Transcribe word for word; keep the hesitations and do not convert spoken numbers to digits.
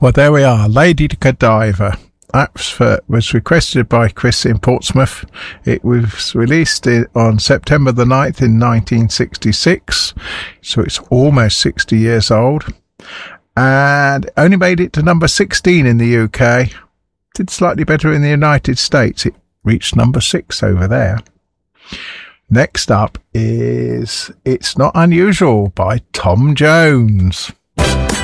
Well, there we are. Lady Godiva. That was, for, was requested by Chris in Portsmouth. It was released on September the ninth in nineteen sixty-six. So it's almost sixty years old. And only made it to number sixteen in the U K. Did slightly better in the United States. It reached number six over there. Next up is It's Not Unusual by Tom Jones.